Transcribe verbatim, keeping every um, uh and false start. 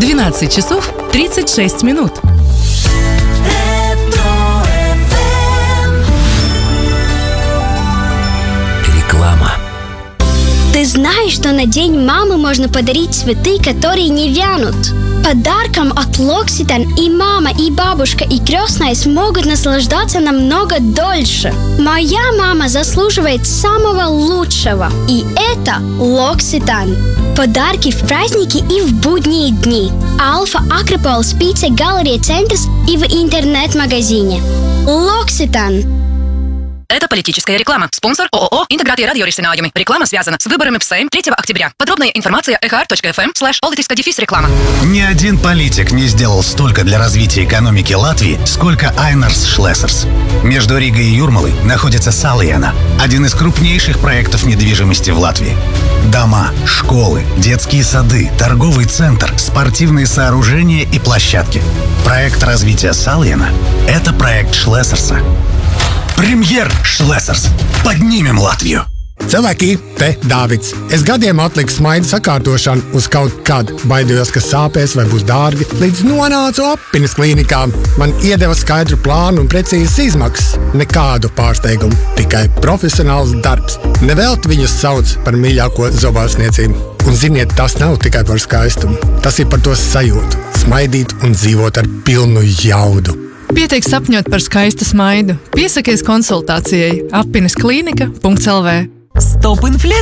двенадцать часов тридцать шесть минут. Реклама. Ты знаешь, что на День мамы можно подарить цветы, которые не вянут? Подарком от L'Occitane и мама, и бабушка, и крестная смогут наслаждаться намного дольше. Моя мама заслуживает самого лучшего. И это L'Occitane. Подарки в праздники и в будние дни. Alfa, Акрополис, Пицца, Галерея Центрс и в интернет-магазине. L'Occitane. Это политическая реклама. Спонсор ООО «Интеграция радиоресинājumi». Реклама связана с выборами в Сейм третьего октября. Подробная информация эр точка эф эм слэш политическая дефис реклама. Ни один политик не сделал столько для развития экономики Латвии, сколько Айнарс Шлессерс. Между Ригой и Юрмалой находится Салиена, один из крупнейших проектов недвижимости в Латвии. Дома, школы, детские сады, торговый центр, спортивные сооружения и площадки. Проект развития Салиена – это проект Шлессерса. Premjer Šlesers. Поднимем Латвiju! Cilvēki, te Dāvids. Es gadiem atliku smaidu sakārtošanu uz kaut kad. Baidījos, ka sāpēs vai būs dārgi. Līdz nonācu Appinis klīnikā. Man iedeva skaidru plānu un precīzas izmaksas. Nekādu pārsteigumu, tikai profesionāls darbs. Nevelti viņus sauc par mīļāko zobārstniecību. Un ziniet, tas nav tikai par skaistumu. Tas ir par to sajūtu. Smaidīt un dzīvot ar pilnu jaudu. Pietiek sapņot par skaistu smaidu. Piesakies konsultācijai appinis klīnika punkts el vē. Стоп инфляции!